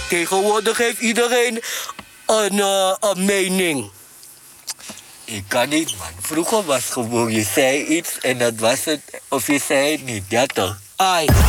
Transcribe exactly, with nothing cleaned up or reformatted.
Tegenwoordig heeft iedereen een, uh, een mening. Ik kan niet, man. Vroeger was gewoon, je zei iets en dat was het. Of je zei het niet, ja toch? Ai.